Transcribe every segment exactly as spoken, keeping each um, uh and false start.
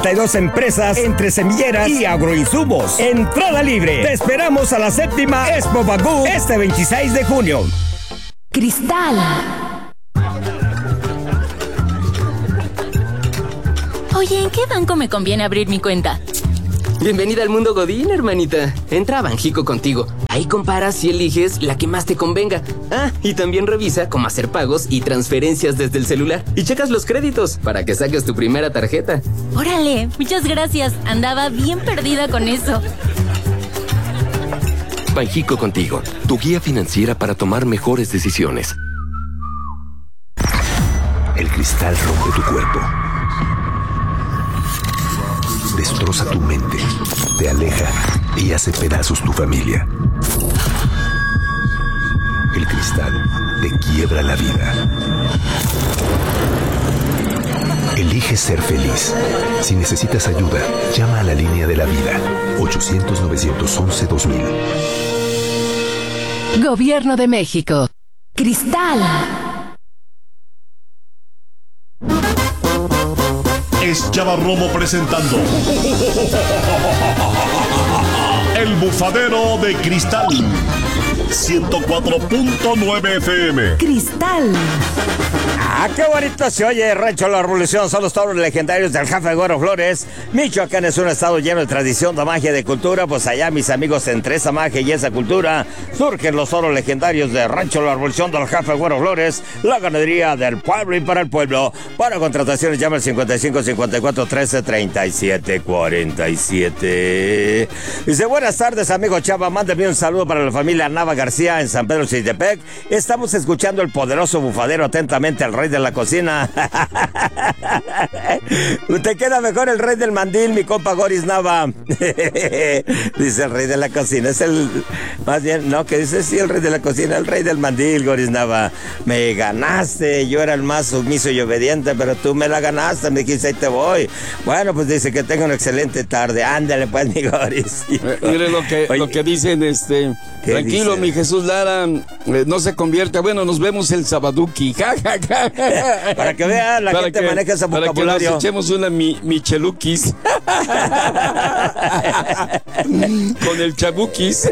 y dos empresas entre semilleras y agroinsumos. Entrada libre. Te esperamos a la séptima Expo Bagú este veintiséis de junio. Cristal. Oye, ¿en qué banco me conviene abrir mi cuenta? Bienvenida al mundo Godín, hermanita. Entra a Banjico contigo. Ahí comparas y eliges la que más te convenga. Ah, y también revisa cómo hacer pagos y transferencias desde el celular. Y checas los créditos para que saques tu primera tarjeta. Órale, muchas gracias. Andaba bien perdida con eso. Banjico contigo, tu guía financiera para tomar mejores decisiones. El cristal rompe tu cuerpo. Destroza tu mente, te aleja y hace pedazos tu familia. El cristal te quiebra la vida. Elige ser feliz. Si necesitas ayuda, llama a la línea de la vida. ochocientos, novecientos once, dos mil. Gobierno de México. Cristal. Es Chava Romo presentando El Bufadero de Cristal. ciento cuatro punto nueve F M. Cristal. Ah, qué bonito se oye Rancho La Revolución. Son los toros legendarios del Jefe Güero Flores. Michoacán es un estado lleno de tradición, de magia y de cultura. Pues allá, mis amigos, entre esa magia y esa cultura surgen los toros legendarios de Rancho La Revolución del Jefe Güero Flores, la ganadería del pueblo y para el pueblo. Para contrataciones llama al cincuenta y cinco, cincuenta y cuatro, trece, treinta y siete, cuarenta y siete. Dice, buenas tardes, amigo Chava. Mándame un saludo para la familia Nava García en San Pedro Xiltepec. Estamos escuchando el poderoso bufadero atentamente al rey de la cocina. Te queda mejor el rey del mandil, mi compa Goris Nava. Dice el rey de la cocina. Es el... Más bien, no, que dice sí, el rey de la cocina, el rey del mandil, Goris Nava. Me ganaste. Yo era el más sumiso y obediente, pero tú me la ganaste. Me dijiste, ahí te voy. Bueno, pues dice que tenga una excelente tarde. Ándale, pues, mi Goris. Eh, mire lo que, lo que dicen, este... Tranquilo, dice? mi Jesús Lara, eh, no se convierte. Bueno, nos vemos el sabaduki. Ja, ja, ja. Para que vea, la para gente que, maneja ese vocabulario. Para que nos echemos una mi, michelukis. Con el chabukis.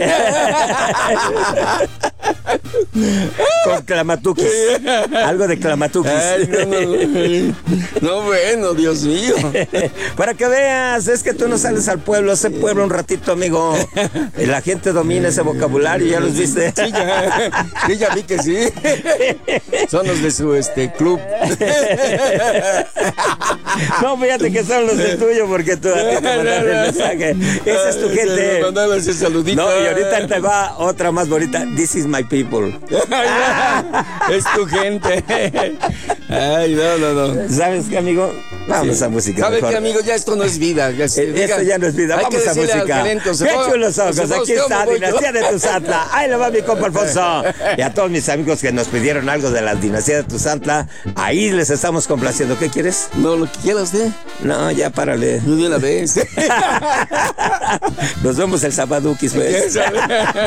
Con clamatukis. Algo de clamatukis. Ay, no, no, no, bueno, Dios mío. Para que veas, es que tú no sales al pueblo, ese pueblo un ratito, amigo. Y la gente domina ese vocabulario, ¿ya los viste? Sí, ya, sí, ya vi que sí. Son los de su este club. No, fíjate que son los de tuyo, porque tú a ti te mandaron el mensaje. Esa es tu gente. Ese saludito. No, y ahorita te va otra más bonita. This is my people. Es tu gente. Ay, no, no, no. ¿Sabes qué, amigo? Vamos sí. a música. ¿Sabes qué, amigo? Ya esto no es vida. Ya se, diga, esto ya no es vida. Vamos a música. ¡Qué chulos ojos! Aquí está Dinastía de Tuzantla. Ahí le va mi compa Alfonso. Y a todos mis amigos que nos pidieron algo de la Dinastía de Tuzantla, ahí les estamos complaciendo. ¿Qué quieres? No, lo que quiera usted. No, ya párale. No de una vez. Nos vemos el Sabadukis, pues.